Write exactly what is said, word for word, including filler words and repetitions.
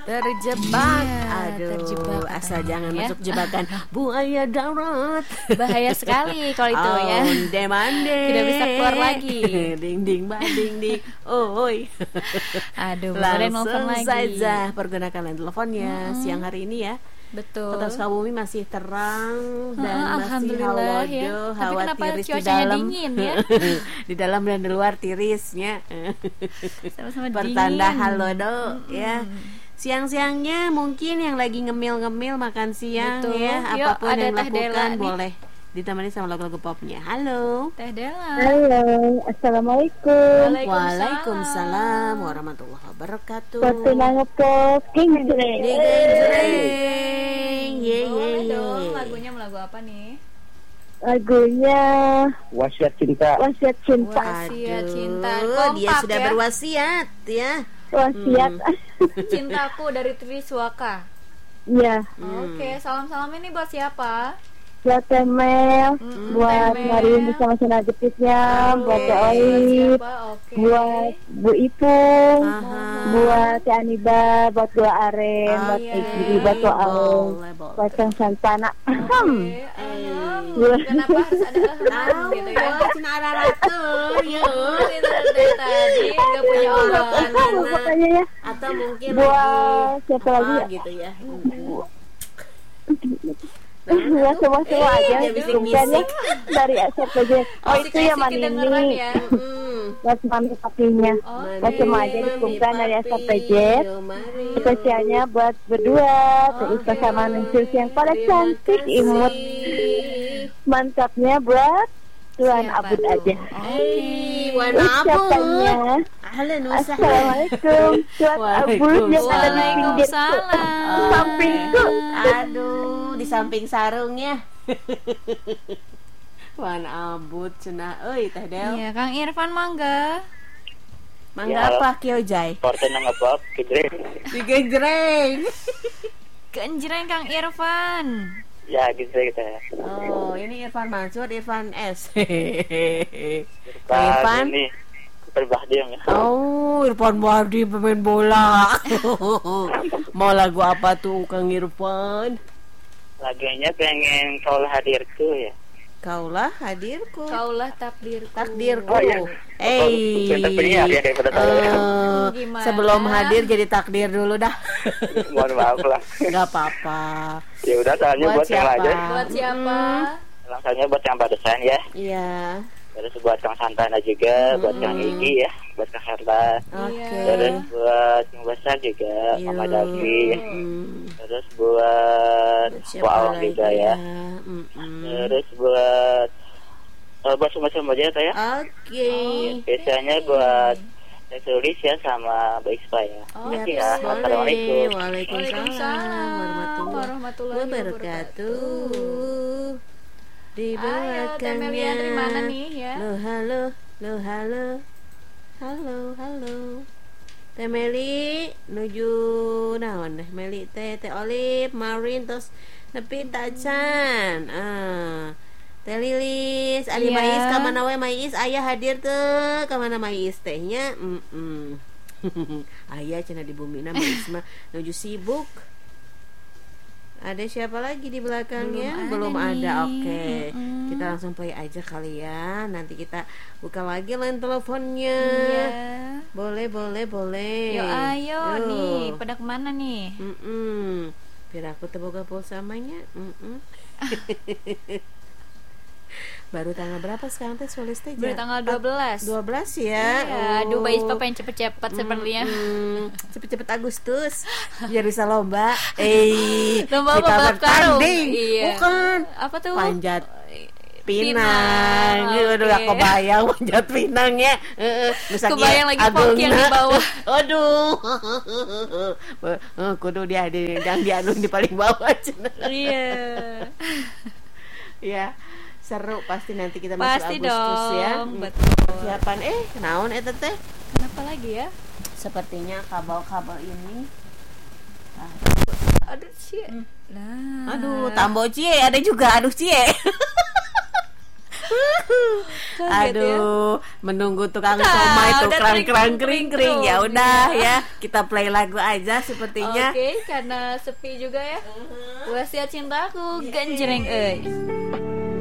Terjebak. Iya, Aduh, terjebak asal katanya, jangan ya. masuk jebakan buaya darat. Bahaya sekali kalau itu oh, ya. Onde-mande. Tidak bisa keluar lagi. Ding ding ba ding ding. Oh, oi. Aduh, boleh nelfon Langsung lagi. saja pergunakan line teleponnya Mm-mm. siang hari ini ya. Betul. Kota Sukabumi masih terang dan Ah, masih alhamdulillah halodo, ya. Tapi hawa kenapa tiris di cuacanya dalam, dingin ya? di dalam dan di luar tirisnya. Sama-sama Pertanda dingin. halodo Mm-mm. ya. Siang-siangnya mungkin yang lagi ngemil-ngemil makan siang Betul. ya, Yuk, apapun ada yang Teh Dela dilakukan nih. boleh ditemani sama lagu-lagu popnya. Halo. Teh Dela. Halo, assalamualaikum. Waalaikumsalam warahmatullahi wabarakatuh. Waktu nangkep King Jreng. Jreng. Ye ye Boleh dong, ye. lagunya mau lagu apa nih? Lagunya Wasiat Cinta. Wasiat Cinta. Wasiat Cinta. Aduh, dia Kompak sudah ya. berwasiat ya. Wasiat. Cintaku dari Triswaka. Iya, Hmm. Oke, salam-salam ini buat siapa? buat Temel, Mm, buat Temel. Marin bersama Sina Jepitnya, Oke. buat Teh Buat Oip, siapa? Oke. buat Bu Ipung, Aha. buat Teh Aniba, buat Gua Aren, buat iya. Teh Giri, buat Gua Aung, Boleh, boleh. buat Kang Santana. Ahem. Oke, ahem. Iya. Kenapa harus ada ahem Tahu, gitu ya? cina ada ratu, yuk. Itu dari tadi nggak punya orang. Tahu pokoknya ya. Atau mungkin Buat siapa apa lagi ya? gitu ya. Ya semua-semua Eh, aja dia dikumpulkannya bisik-bisik. dari S R P J. Oh itu ya Asik-asik Mani kedengeran ini ya. Hmm. buat mami papinya. Oh, Buat semua aja Mami, dikumpulkan dari S R P papi, J. yo, mari, yo. Spesialnya buat berdua, Teh Ika Oke. sama Nunsus yang pada Terima cantik kasih. imut. Mantapnya buat Tuan Siapa Abud tuh? aja. Hei, Wan Abu. Ucapannya Ahlan wa sahlan. Assalamualaikum Tuan Abud yang ada di pinggir Waalaikumsalam. sampingku. Aduh, di samping sarungnya. Wan Abud cenah euy Teh Del. Iya, Kang Irfan mangga. Mangga Ya. apa Kyo Jai? Porten ngepop, Jreng. Digejreng. Kenjreng Kang Irfan. Ya gitu kita ya. Oh, ini Irfan Mansur, Irfan S. Kang Pak Irfan. ini Berbahdi yang ya. Oh, Irfan Bahdi pemain bola. Mau lagu apa tuh Kang Irfan? Lagunya pengen kau hadirku ya. Kaulah hadirku. Kaulah takdirku. Takdirku. Oh, iya. Eh, Oh, takdirnya ya, daripada tahu ya. eh, Gimana? sebelum hadir jadi takdir dulu dah. Mohon maaf lah. Nggak apa-apa. Ya udah soalnya buat, yang aja. Buat siapa? Langsungnya buat yang barusan ya. Iya. Terus buat Kang Santana juga, buat Kang Hmm. Igi ya, buat Kang Herta. Oke. Iya. Terus buat Kang Besar juga, Iya. Mama Davi. Mm. Terus buat Siapa Pak lagi juga ya. Mm-mm. Terus buat eh, buat semua-semua aja ya. Oke. Biasanya buat Teh Sulis ya sama Mbak Ispa ya. Oh, Terima kasih Ya, ya. boleh. Assalamualaikum. Waalaikumsalam Waalaikumsalam warahmatullahi warahmatullahi wabarakatuh. Di Ayo, Teh Melian belakangnya. dari mana nih ya? Lo halo, lo halo. Halo, halo. Teh Meli nuju naon deh Meli teh Teh Olip, Marin terus nepi tacan. Ah. Teh Lilis, Adi Iya. Mais ka mana we Mais aya hadir teu ka mana Mais tehnya. Heeh. Aya cenah di bumina Mais mah nuju sibuk. Ada siapa lagi di belakangnya? Belum Belum ada ada. nih. Oke. Mm-mm. Kita langsung play aja kali ya. Nanti kita buka lagi line teleponnya. Iya. Boleh, boleh, boleh. Yo ayo Yo. nih, pada kemana nih? Mm-mm. Biar aku teboga pulsamanya. Mm-mm. Baru tanggal berapa sekarang teh Sulis teh? Baru tanggal dua belas. dua belas ya. Iya, aduh Oh. Mbak Ispa pengen cepet-cepet sepertinya. Mm-mm. Cepet-cepet Agustus biar bisa lomba. Eh, Lomba kita balap karung. bertanding. Iya. Bukan Apa tuh? panjat Pinang, pinang. Ini udah oke. gak kebayang panjat pinangnya. Heeh, misalnya Kebayang lagi Poki yang di agungna. bawah. Aduh. Eh, kudu dia di yang di anu di paling bawah cenah. Iya. Ya, seru pasti nanti kita Pasti masuk Agustus dong, ya. betul. Persiapan eh naon eta teh? Kenapa lagi ya? Sepertinya kabel-kabel ini. Ah, Aduh cie. Nah. aduh, tambo cie ada juga. Aduh cie. Kaget ya. Aduh, menunggu tukang Nah, somai tuh udah kerang kerang kering, kering kering. kering Ya tuh. udah Iya. ya, kita play lagu aja sepertinya. Oke, karena sepi juga ya. Wasiat cintaku genjreng euy.